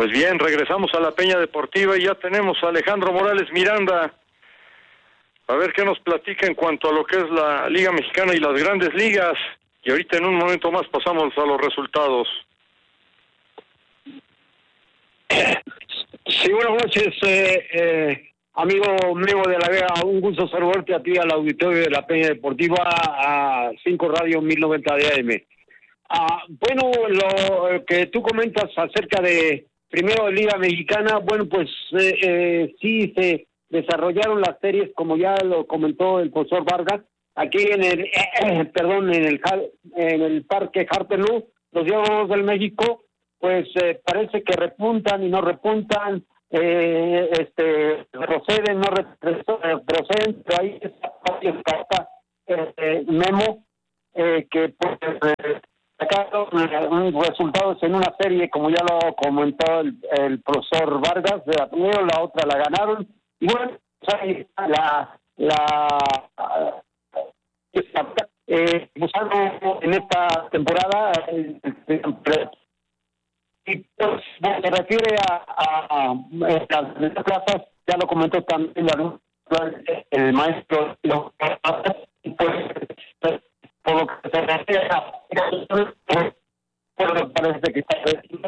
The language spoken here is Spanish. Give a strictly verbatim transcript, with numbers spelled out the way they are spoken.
Pues bien, regresamos a la Peña Deportiva y ya tenemos a Alejandro Morales Miranda. A ver qué nos platica en cuanto a lo que es la Liga Mexicana y las Grandes Ligas. Y ahorita en un momento más pasamos a los resultados. Sí, buenas noches, eh, eh, amigo Memo de la Vega. Un gusto saludarte a ti, al auditorio de la Peña Deportiva, a cinco Radio mil noventa de A M. Ah, bueno, lo que tú comentas acerca de primero de Liga Mexicana, bueno, pues eh, eh, sí se desarrollaron las series, como ya lo comentó el profesor Vargas, aquí en el, eh, perdón, en el en el Parque Hartelú, los Diablos del México, pues eh, parece que repuntan y no repuntan, eh, este, retroceden, no retroceden, pero ahí está eh, Memo, eh, que pues eh, sacaron resultados en una serie, como ya lo comentó el, el profesor Vargas, de la primera, la otra la ganaron, y bueno, la la eh, buscando en esta temporada eh, y pues se refiere a, a, a las plazas, ya lo comentó también el maestro, lo, pues, por lo que se refiere a, pues, parece que está